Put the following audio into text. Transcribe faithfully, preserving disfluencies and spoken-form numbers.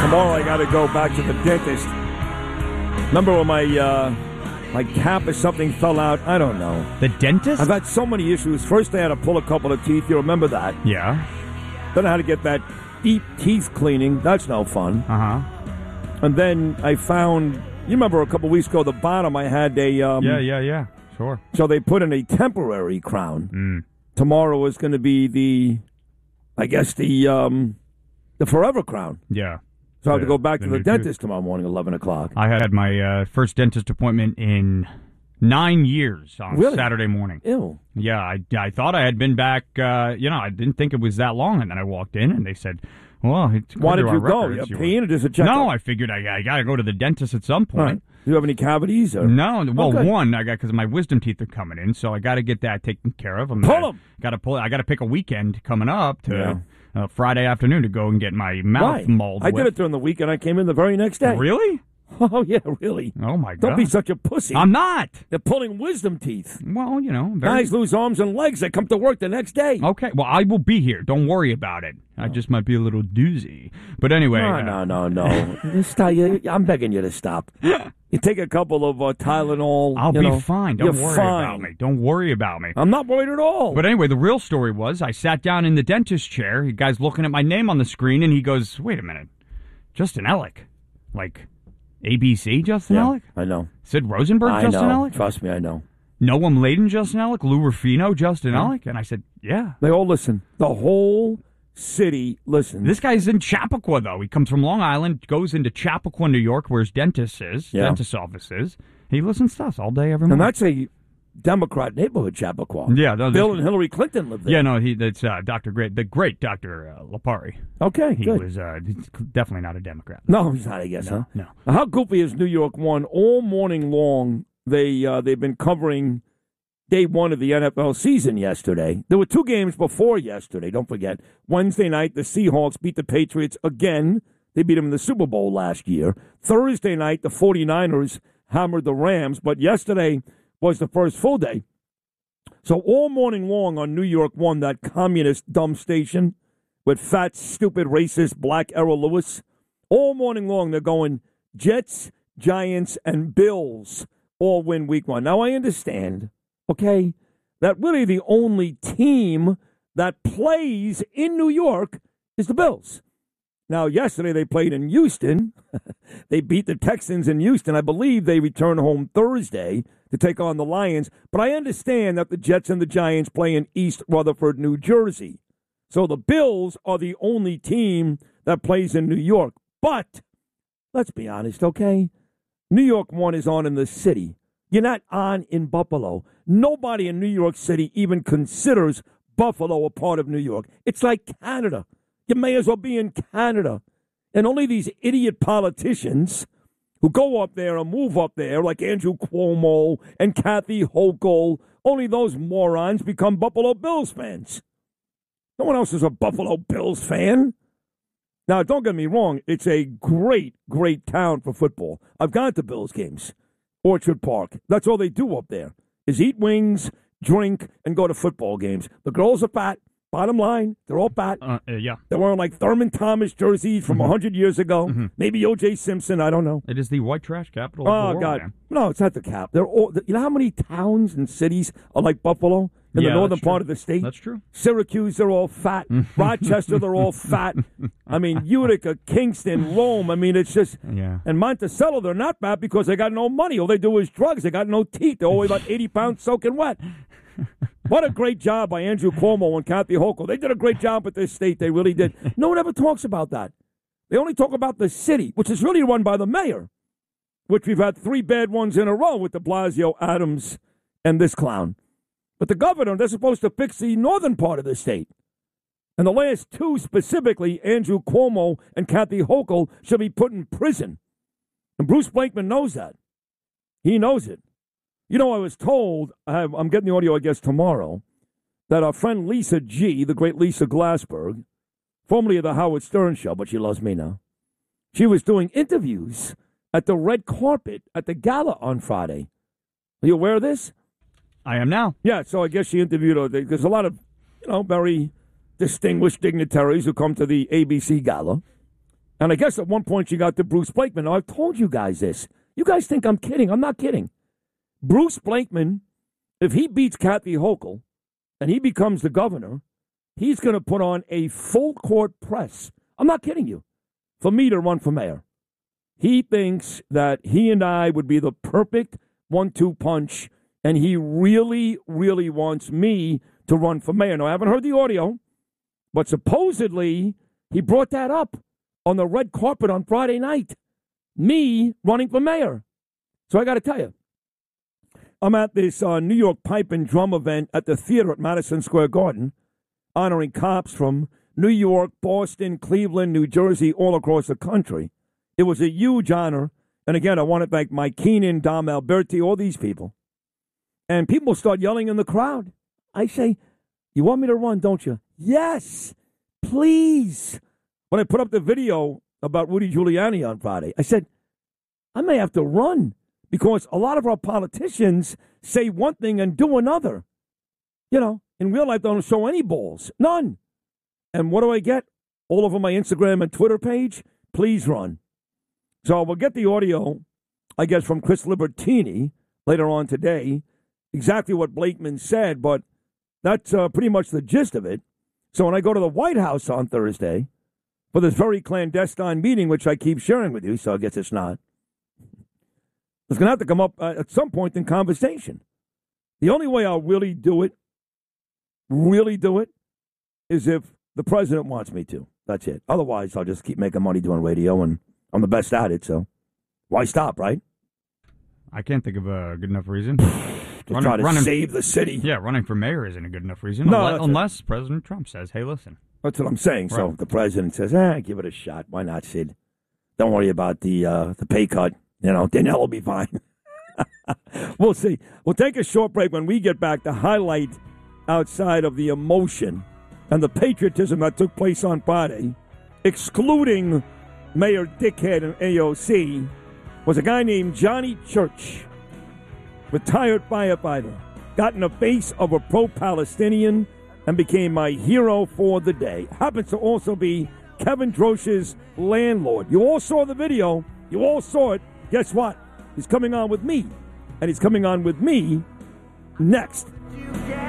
tomorrow I got to go back to the dentist. Remember when my uh, my cap or something fell out? I don't know. The dentist? I've had so many issues. First, I had to pull a couple of teeth. You remember that? Yeah. Then I had to get that deep teeth cleaning. That's no fun. Uh-huh. And then I found, you remember a couple weeks ago, the bottom I had a... Um, yeah, yeah, yeah. Sure. So they put in a temporary crown. Mm. Tomorrow is going to be the, I guess, the um, the forever crown. Yeah. So I have to go back the to the new dentist tooth. tomorrow morning, eleven o'clock. I had my uh, first dentist appointment in nine years on Really? Saturday morning. Ew. Yeah, I, I thought I had been back, uh, you know, I didn't think it was that long, and then I walked in, and they said, well, it's Why did our you go? records, You you peeing or just a checkup? No, I figured I, I got to go to the dentist at some All right. point. Do you have any cavities? Or? No, well, Okay. one I got because my wisdom teeth are coming in, so I got to get that taken care of. I'm Pull gonna- 'em. Got to pull. I got to pick a weekend coming up to Yeah. uh, Friday afternoon to go and get my mouth Right. mauled. I with. did it during the week, and I came in the very next day. Really? Oh, yeah, really. Oh my God! Don't be such a pussy. I'm not. They're pulling wisdom teeth. Well, you know, very... Guys lose arms and legs. They come to work the next day. Okay, well, I will be here. Don't worry about it. I just might be a little doozy. But anyway. No, uh, no, no, no. Just tell you, I'm begging you to stop. You take a couple of uh, Tylenol. I'll you be know, fine. Don't you're worry fine. about me. Don't worry about me. I'm not worried at all. But anyway, the real story was I sat down in the dentist chair. The guy's looking at my name on the screen, and he goes, wait a minute. Justin Ellick. Like, A B C Justin yeah, Ellick? I know. Sid Rosenberg I Justin know. Ellick? Trust me, I know. Noam Laden Justin Ellick? Lou Rufino Justin Yeah. Ellick? And I said, yeah. They all listen. The whole city listens. This guy's in Chappaqua, though. He comes from Long Island, goes into Chappaqua, New York, where his dentist is, Yeah. dentist's office is. He listens to us all day, every morning. and that's a Democrat neighborhood, Chappaqua. Yeah, no, Bill this- and Hillary Clinton lived there. Yeah, no, he that's uh, Doctor Great, the great Doctor Uh, Lapari. Okay, He good. was uh, he's definitely not a Democrat. No, he's not, I guess, No, huh? no. How goofy is New York one? All morning long, they, uh, they've been covering day one of the N F L season yesterday. There were two games before yesterday, don't forget. Wednesday night, the Seahawks beat the Patriots again. They beat them in the Super Bowl last year. Thursday night, the 49ers hammered the Rams. But yesterday was the first full day. So all morning long on New York one, that communist dumb station with fat, stupid, racist, black Errol Lewis, all morning long they're going Jets, Giants, and Bills all win week one. Now I understand, okay, that really the only team that plays in New York is the Bills. Now, yesterday they played in Houston. They beat the Texans in Houston. I believe they return home Thursday to take on the Lions. But I understand that the Jets and the Giants play in East Rutherford, New Jersey. So the Bills are the only team that plays in New York. But let's be honest, okay? New York one is on in the city. You're not on in Buffalo. Nobody in New York City even considers Buffalo a part of New York. It's like Canada. You may as well be in Canada. And only these idiot politicians who go up there and move up there, like Andrew Cuomo and Kathy Hochul, only those morons become Buffalo Bills fans. No one else is a Buffalo Bills fan. Now, don't get me wrong. It's a great, great town for football. I've gone to Bills games. Orchard Park. That's all they do up there, is eat wings, drink, and go to football games. The girls are fat. Bottom line, they're all fat. Uh, uh, yeah. They're wearing like Thurman Thomas jerseys from one hundred years ago. Mhm. Maybe O J Simpson. I don't know. It is the white trash capital of the Oh, world, God. man. No, it's not the cap. They're all, you know how many towns and cities are like Buffalo in Yeah, the northern that's true. part of the state? That's true. Syracuse, they're all fat. Rochester, they're all fat. I mean, Utica, Kingston, Rome. I mean, it's just. Yeah. And Monticello, they're not fat because they got no money. All they do is drugs. They got no teeth. They're always about eighty pounds soaking wet. What a great job by Andrew Cuomo and Kathy Hochul. They did a great job with this state. They really did. No one ever talks about that. They only talk about the city, which is really run by the mayor, which we've had three bad ones in a row with de Blasio, Adams, and this clown. But the governor, they're supposed to fix the northern part of the state. And the last two specifically, Andrew Cuomo and Kathy Hochul, should be put in prison. And Bruce Blankman knows that. He knows it. You know, I was told, I have, I'm getting the audio, I guess, tomorrow, that our friend Lisa G., the great Lisa Glassberg, formerly of the Howard Stern Show, but she loves me now, she was doing interviews at the red carpet at the gala on Friday. Are you aware of this? I am now. Yeah, so I guess she interviewed her. There's a lot of, you know, very distinguished dignitaries who come to the A B C gala. And I guess at one point she got to Bruce Blakeman. Now, I've told you guys this. You guys think I'm kidding. I'm not kidding. Bruce Blakeman, if he beats Kathy Hochul and he becomes the governor, he's going to put on a full court press. I'm not kidding you. For me to run for mayor. He thinks that he and I would be the perfect one two punch, and he really, really wants me to run for mayor. Now, I haven't heard the audio, but supposedly he brought that up on the red carpet on Friday night. Me running for mayor. So I got to tell you, I'm at this uh, New York Pipe and Drum event at the theater at Madison Square Garden, honoring cops from New York, Boston, Cleveland, New Jersey, all across the country. It was a huge honor. And again, I want to thank Mike Keenan, Dom Alberti, all these people. And people start yelling in the crowd. I say, you want me to run, don't you? Yes, please. When I put up the video about Rudy Giuliani on Friday, I said, I may have to run because a lot of our politicians say one thing and do another. You know, in real life, they don't show any balls. None. And what do I get? All over my Instagram and Twitter page? Please run. So we'll get the audio, I guess, from Chris Libertini later on today, exactly what Blakeman said, but that's uh, pretty much the gist of it. So when I go to the White House on Thursday for this very clandestine meeting, which I keep sharing with you, so I guess it's not, it's going to have to come up uh, at some point in conversation. The only way I'll really do it, really do it, is if the president wants me to. That's it. Otherwise, I'll just keep making money doing radio, and I'm the best at it, so why stop, right? I can't think of a good enough reason. to running, try to running, save the city. Yeah, running for mayor isn't a good enough reason. No, unless, unless President Trump says, hey, listen. That's what I'm saying. Right. So if the president says, eh, give it a shot. Why not, Sid? Don't worry about the uh, the pay cut. You know, Danielle will be fine. We'll see. We'll take a short break. When we get back, the highlight outside of the emotion and the patriotism that took place on Friday, excluding Mayor Dickhead and A O C, was a guy named Johnny Church, retired firefighter, got in the face of a pro-Palestinian and became my hero for the day. Happens to also be Kevin Drosch's landlord. You all saw the video. You all saw it. Guess what? He's coming on with me. And he's coming on with me next.